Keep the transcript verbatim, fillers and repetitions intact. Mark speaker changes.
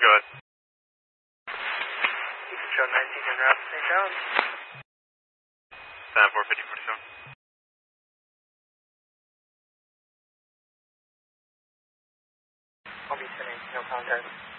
Speaker 1: Go ahead.
Speaker 2: Show nineteen and route Saint John's.
Speaker 1: Stand four fifty forty-seven.
Speaker 2: I'll be sending no contact.